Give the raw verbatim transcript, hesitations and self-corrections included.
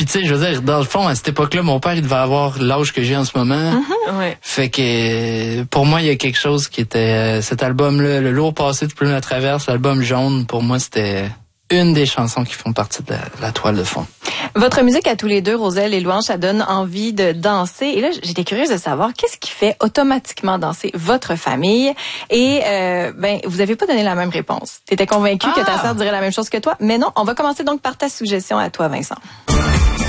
tu sais, je veux dire, dans le fond, à cette époque-là, mon père, il devait avoir l'âge que j'ai en ce moment. Mm-hmm. Ouais. Fait que, pour moi, il y a quelque chose qui était, euh, cet album-là, Le lourd passé de Plume à travers, l'album jaune, pour moi, c'était une des chansons qui font partie de la, la toile de fond. Votre musique à tous les deux, Roselle et Louange, ça donne envie de danser. Et là, j'étais curieuse de savoir qu'est-ce qui fait automatiquement danser votre famille. Et euh, ben, vous avez pas donné la même réponse. T'étais convaincue ah. que ta sœur dirait la même chose que toi, mais non. On va commencer donc par ta suggestion à toi, Vincent.